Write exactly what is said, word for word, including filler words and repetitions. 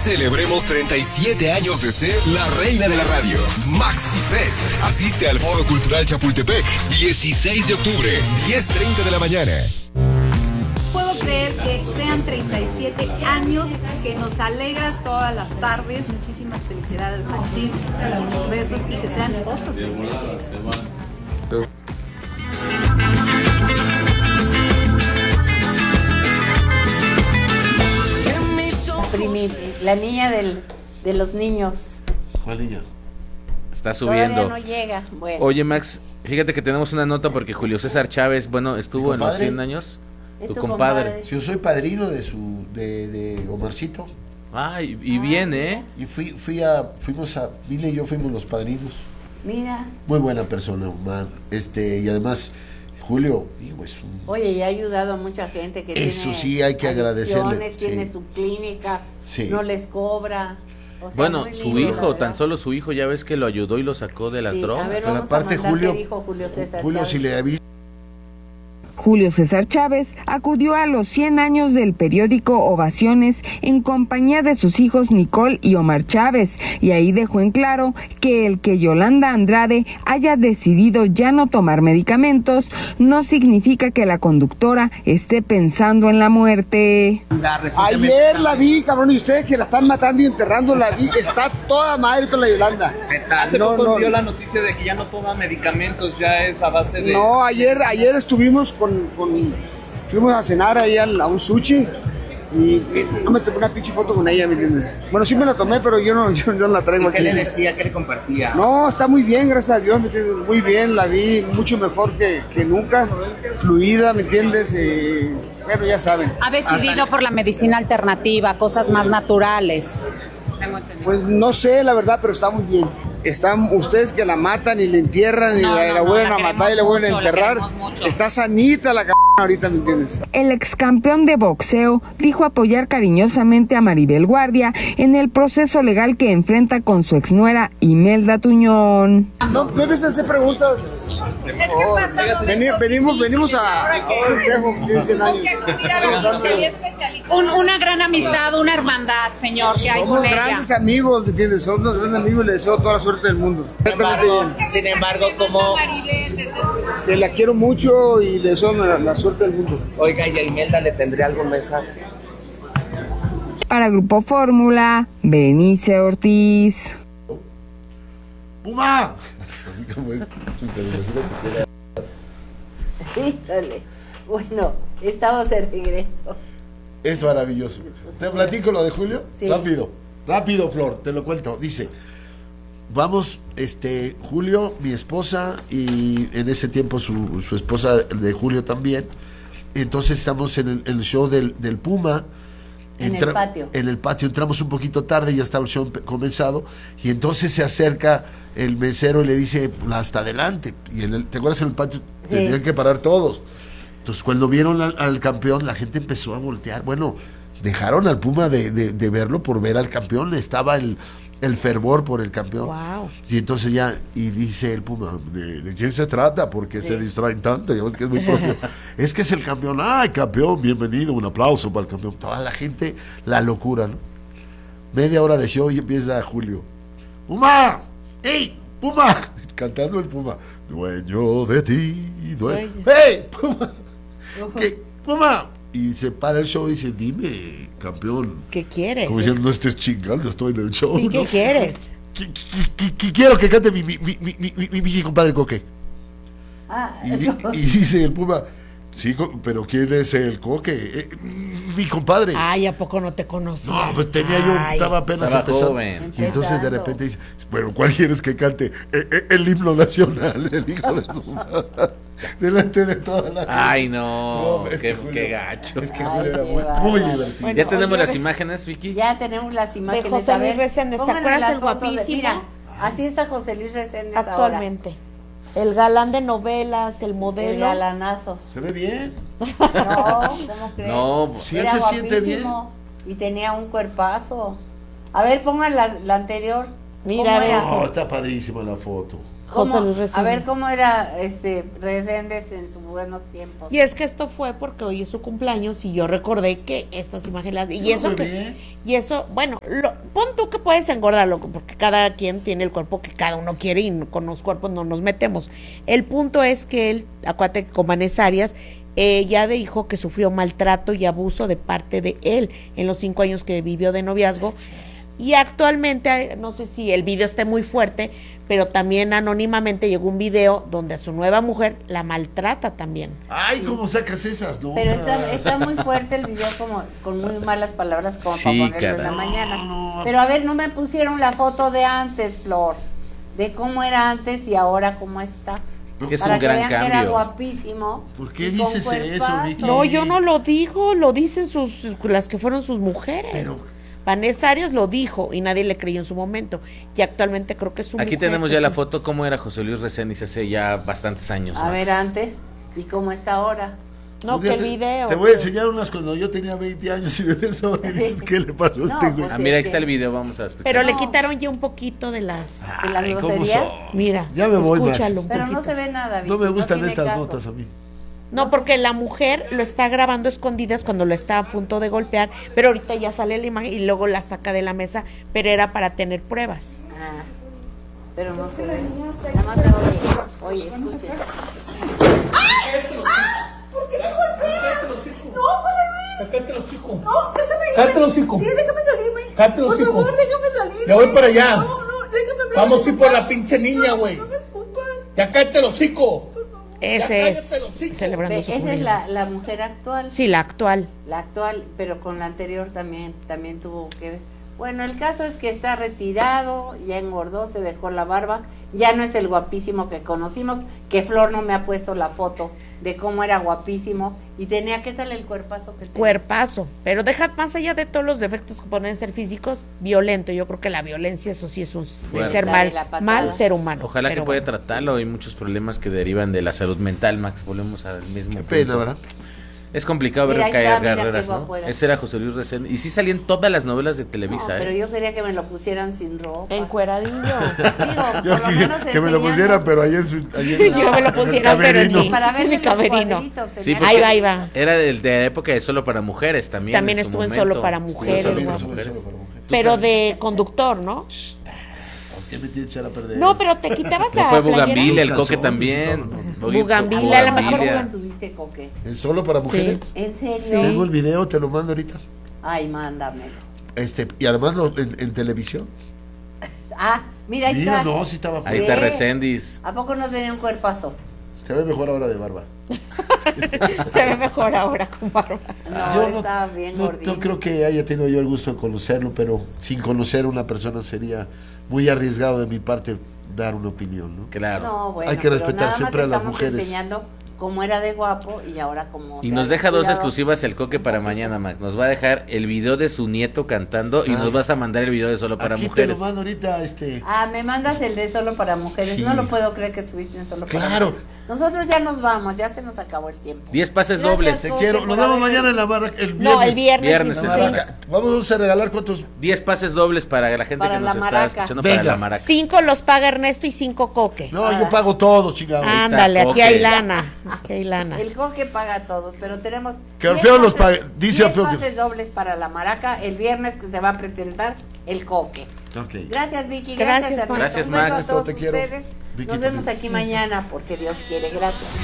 Celebremos treinta y siete años de ser la reina de la radio. Maxi Fest. Asiste al Foro Cultural Chapultepec. dieciséis de octubre, diez treinta de la mañana. Puedo creer que sean treinta y siete años, que nos alegras todas las tardes. Muchísimas felicidades, Maxi. Muchos besos y que sean otros treinta y siete. Primi, la niña del, de los niños. ¿Cuál niña? Está subiendo. Todavía no llega. Bueno. Oye, Max, fíjate que tenemos una nota porque Julio César Chávez, bueno, estuvo en los cien años. Tu, tu compadre. compadre. Si yo soy padrino de su de, de Omarcito. Ay, y ah, bien, ¿eh? Y fui fui a fuimos a Vile y yo fuimos los padrinos. Mira. Muy buena persona, Omar. Este, y además Julio, digo, es un... Oye, y ha ayudado a mucha gente que Eso tiene sí, hay que agradecerle. Tiene sí. su clínica, sí. no les cobra. O sea, bueno, lindo, su hijo, tan solo su hijo, ya ves que lo ayudó y lo sacó de las sí, drogas. A ver, Pero vamos aparte, a mandar Julio, qué dijo Julio César Julio, Chávez. si le avisa. Julio César Chávez acudió a los cien años del periódico Ovaciones en compañía de sus hijos Nicole y Omar Chávez, y ahí dejó en claro que el que Yolanda Andrade haya decidido ya no tomar medicamentos no significa que la conductora esté pensando en la muerte. Ayer la vi, cabrón, y ustedes que la están matando y enterrando, la vi, está toda madre con la Yolanda. Hace no, poco no, dio la noticia de que ya no toma medicamentos, ya es a base de... No, ayer, ayer estuvimos con Con, con, fuimos a cenar ahí a, a un sushi y, y no me tomé una pinche foto con ella, ¿me entiendes? Bueno, sí me la tomé, pero yo no, yo, yo no la traigo aquí. ¿Qué le decía? ¿Qué le compartía? No, está muy bien, gracias a Dios, ¿me entiendes? Muy bien, la vi mucho mejor que, que nunca, fluida, ¿me entiendes? Eh, bueno, ya saben. Ha decidido por la medicina alternativa, cosas más naturales. Pues no sé, la verdad, pero está muy bien. Están ustedes que la matan y la entierran y no, la, no, la vuelven no, a la matar y la vuelven mucho, a enterrar. Está sanita la c*** ahorita, ¿me entiendes? El ex campeón de boxeo dijo apoyar cariñosamente a Maribel Guardia en el proceso legal que enfrenta con su exnuera Imelda Tuñón. No debes hacer preguntas. Es que pasamos Veni, venimos, venimos a, a un consejo que dicen años. Un, una gran amistad, una hermandad, señor, que hay Somos con ella. grandes amigos, ¿me entiendes? Somos grandes amigos y le deseo toda la suerte del mundo. Sin embargo, sin embargo, como... Que la quiero mucho y le deseo la, la suerte del mundo. Oiga, ¿y a Imelda le tendría algún mensaje? Para Grupo Fórmula, Benice Ortiz. ¡Puma! Híjole, bueno, estamos de regreso. Es maravilloso. ¿Te platico lo de Julio? Sí. Rápido, rápido, Flor, te lo cuento. Dice, vamos, este, Julio, mi esposa, y en ese tiempo su, su esposa de Julio también. Entonces estamos en el, el show del, del Puma. En Entra, el patio. En el patio entramos un poquito tarde, ya estaba el show comenzado, y entonces se acerca el mesero y le dice, hasta adelante. Y en el, ¿te acuerdas en el patio? Sí. Tenían que parar todos. Entonces cuando vieron al, al campeón, la gente empezó a voltear. Bueno, dejaron al Puma de, de, de verlo por ver al campeón. Estaba el, el fervor por el campeón. Wow. Y entonces ya, y dice el Puma, ¿de, de quién se trata? Porque sí. se distraen tanto, ya ves que es muy propio. Es que es el campeón. ¡Ay, campeón! Bienvenido, un aplauso para el campeón. Toda la gente, la locura, ¿no? Media hora de show y empieza Julio. ¡Puma! ¡Ey! ¡Puma! Cantando el Puma. Dueño de ti, dueño. ¡Hey! ¡Puma! ¿Qué? ¡Puma! Y se para el show y dice, dime, campeón. ¿Qué quieres? Como diciendo, no estés chingando, estoy en el show. Sí, ¿qué ¿no? quieres? ¿Qué, qué, qué, qué quiero que cante mi, mi, mi, mi, mi, mi, mi compadre Coque? Ah, y, no. y dice el Puma, sí, pero ¿quién es el Coque? Eh, mi compadre. Ay, ¿a poco no te conocía? No, pues tenía yo, Ay, estaba apenas estaba empezando. joven. Y entonces de repente dice, bueno, ¿cuál quieres que cante? Eh, eh, el himno nacional, el hijo de su madre. Delante de toda la gente. Ay, no, no es qué, que Julio, qué gacho. Es que Ay, Julio era qué muy, bárbaro. muy divertido. Bueno, ¿Ya tenemos oye, las imágenes, Vicky? Ya tenemos las imágenes. De José A Luis ver, Reséndez, ¿te pónganle acuerdas las el fotos de- guapísimo? Mira, así está José Luis Reséndez Actualmente. El galán de novelas, el ahora. modelo. El galanazo. ¿Se ve bien? No, ¿cómo crees? No, pues, si él Era se siente bien. guapísimo y tenía un cuerpazo. A ver, pongan la, la anterior. Mira, ¿Cómo ve era? eso. No, está padrísima la foto. José ¿Cómo? Luis A Reséndiz. ver cómo era este Reséndiz en sus buenos tiempos. Y es que esto fue porque hoy es su cumpleaños y yo recordé que estas imágenes y No, eso muy que bien. y eso, bueno, lo, pon tú que puedes engordarlo porque cada quien tiene el cuerpo que cada uno quiere y no- con los cuerpos no nos metemos. El punto es que él, acuérdate que con Vanessa Arias, ella dijo que sufrió maltrato y abuso de parte de él en los cinco años que vivió de noviazgo. Y actualmente, no sé si el video esté muy fuerte, pero también anónimamente llegó un video donde a su nueva mujer la maltrata también. Ay, ¿cómo sacas esas notas? Pero está, está muy fuerte el video, como con muy malas palabras, como Sí, para ponerlo en caray. la mañana. No, no. Pero a ver, no me pusieron la foto de antes, Flor, de cómo era antes y ahora cómo está. Que es Para un que gran vean que era cambio. guapísimo. ¿Por qué y con dices eso, cuerpazo. Vicky? No, yo no lo digo, lo dicen sus las que fueron sus mujeres. Pero- Vanessa Arias lo dijo y nadie le creyó en su momento. Y actualmente creo que es su Aquí mujer, tenemos que ya la sí. foto cómo era José Luis Reséndiz hace ya bastantes años. A Max. ver, antes y cómo está ahora. No, Un que día el te- video. Te voy a que- enseñar unas cuando yo tenía veinte años y me ves ahora y dices, ¿qué le pasó a No, este güey? pues, Ah, mira, es aquí está que- el video, vamos a escuchar. Pero le No. quitaron ya un poquito de las... ¿De las Ay, ¿cómo groserías? son? Mira, Ya me voy, Max. escúchalo. un Pero no poquito. se ve nada, No Vicky, me gustan tiene estas caso. notas a mí. No, porque la mujer lo está grabando a escondidas cuando lo está a punto de golpear, pero ahorita ya sale la imagen y luego la saca de la mesa, pero era para tener pruebas. Ah, pero no se ve. Nada más se oye. Oye, escuche. Cállate los hocico. No, déjame. Cállate los hocico. Sí, déjame salirme. Cállate los hocico. Por favor, déjame salir. Ya voy para allá. No, no, déjame hablar. Vamos a ir por la pinche niña, güey. No, no me escupan. Ya cállate los hocico. Ese es cállate los hocico. celebrando Ve, su esa es cumpleaños. la, la mujer actual. Sí, la actual. La actual, pero con la anterior también, también tuvo que ver. Bueno, el caso es que está retirado, ya engordó, se dejó la barba, ya no es el guapísimo que conocimos, que Flor no me ha puesto la foto de cómo era guapísimo y tenía, ¿qué tal el cuerpazo que tenía? Cuerpazo, pero deja más allá de todos los defectos que pueden ser físicos, violento. Yo creo que la violencia, eso sí es un de Fuerte. ser La mal, de la patada. mal ser humano. Ojalá pero que pueda bueno. tratarlo. Hay muchos problemas que derivan de la salud mental, Max. Volvemos al mismo Qué punto. pena, ¿verdad? Es complicado ver Mira, a ahí caer está, mira guerreras, qué ¿no? guapo era. Ese era José Luis Reséndiz. Y sí salían todas las novelas de No, Televisa, pero ¿eh? yo quería que me lo pusieran sin ropa. Encueradillo. Digo, Yo por lo que, menos que me lo enseñando. pusiera, pero ahí en su. Ahí en, Yo me lo en el pusiera, pero en camerino. mi- Para ver Mi los camerino. cuadritos, Sí, tenía- porque Ahí va, ahí va. Era del- de la época de Solo para Mujeres también. También en su estuvo en momento. Solo para Estuvo en Mujeres, Solo También para eso, Mujeres. eso, para mujer. Pero de conductor, ¿no? ¿Qué me tienes que echar a perder? No, pero te quitabas No la fue playera. Bugambilia, el Calzones coque y también. todo, Oye, Bugambilia, a lo mejor Bugambilia. ¿Cómo estuviste, Coque? ¿Es solo para mujeres? ¿En serio? Sí. Tengo el video, te lo mando ahorita. Ay, mándamelo. Este, y además lo, en, en televisión. Ah, mira, ahí Mira, está. no, sí estaba Ahí fuerte. está Ve. Reséndiz. ¿A poco no tenía un cuerpazo? Se ve mejor ahora de barba. Se ve mejor ahora con barba. No, Yo no- estaba bien No, gordito. no creo que haya tenido yo el gusto de conocerlo, pero sin conocer a una persona sería muy arriesgado de mi parte dar una opinión, ¿no? Claro. No, bueno, Hay que pero respetar nada más siempre a las estamos mujeres. enseñando cómo era de guapo y ahora cómo Y se nos ha deja dos descuidado. exclusivas el coque para mañana, Max. Nos va a dejar el video de su nieto cantando y Ah. nos vas a mandar el video de Solo para Aquí Mujeres. te lo mando ahorita, este. Ah, me mandas el de Solo para Mujeres. Sí. No lo puedo creer que estuviste en Solo para Claro. Mujeres. Nosotros ya nos vamos, ya se nos acabó el tiempo. Diez pases Gracias, dobles. Te Coque, quiero. por Nos vemos haber- mañana en la maraca. El viernes. No, el viernes. Viernes, sí, En la sí. sí. maraca. Vamos a regalar cuántos. Diez pases dobles para la gente Para que nos la está maraca. escuchando Venga. para la maraca. Cinco los paga Ernesto y cinco Coque. No, yo pago todos, chingados. está, Ándale, aquí Coque. hay lana. Aquí hay lana. El Coque paga a todos, pero tenemos Que diez Orfeo los pases- pague. Dice diez Orfeo que- pases dobles para la maraca el viernes que se va a presentar el Coque. Ok. Gracias, Vicky. Gracias, Gracias, Ernesto. Max. Gracias, Un beso Max. a todos Te quiero. ustedes. Vicky, Nos vemos también. aquí mañana porque Dios quiere. Gracias.